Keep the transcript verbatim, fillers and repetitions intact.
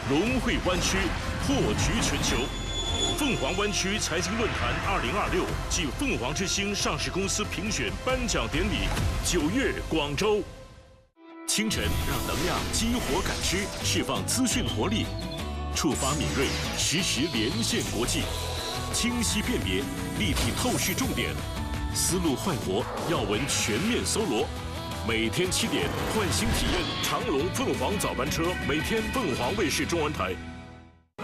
融汇湾区，破局全球。凤凰湾区财经论坛二零二六暨凤凰之星上市公司评选颁奖典礼，九月广州。清晨让能量激活感知，释放资讯活力，触发敏锐，实时连线国际，清晰辨别，立体透视重点，思路焕活，要闻全面搜罗。每天七点，唤醒体验长龙凤凰早班车，每天凤凰卫视中文台。